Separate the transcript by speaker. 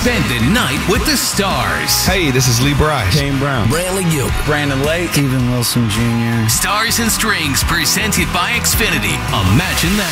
Speaker 1: Spend the night with the stars.
Speaker 2: Hey, this is Lee Bryce.
Speaker 3: Kane Brown.
Speaker 4: Brantley Gilbert.
Speaker 3: Brandon Lake.
Speaker 5: Steven Wilson Jr.
Speaker 1: Stars and Strings presented by Xfinity. Imagine that.